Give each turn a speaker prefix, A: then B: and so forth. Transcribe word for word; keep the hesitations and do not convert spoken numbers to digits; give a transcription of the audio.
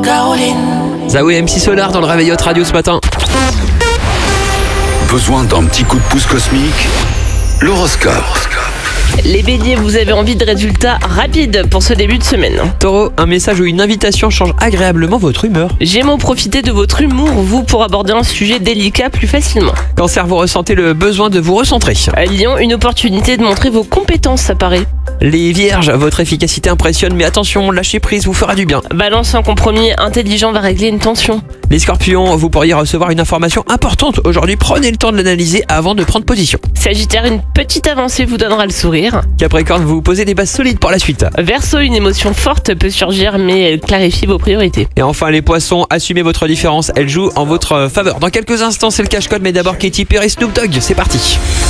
A: Zao et M C Solar dans le réveil Hot Radio ce matin.
B: Besoin d'un petit coup de pouce cosmique? L'horoscope.
C: Les béliers, vous avez envie de résultats rapides pour ce début de semaine.
A: Taureau, un message ou une invitation change agréablement votre humeur.
C: Gémeaux, profitez de votre humour, vous, pour aborder un sujet délicat plus facilement.
A: Cancer, vous ressentez le besoin de vous recentrer.
C: Lion, une opportunité de montrer vos compétences apparaît.
A: Les vierges, votre efficacité impressionne, mais attention, lâcher prise vous fera du bien.
C: Balance, un compromis intelligent va régler une tension.
A: Les scorpions, vous pourriez recevoir une information importante aujourd'hui, prenez le temps de l'analyser avant de prendre position.
C: Sagittaire, une petite avancée vous donnera le sourire.
A: Capricorne, vous posez des bases solides pour la suite.
C: Verseau, une émotion forte peut surgir, mais elle clarifie vos priorités.
A: Et enfin les poissons, assumez votre différence, elle joue en votre faveur. Dans quelques instants c'est le cache-code, mais d'abord Katy Perry, Snoop Dogg, c'est parti.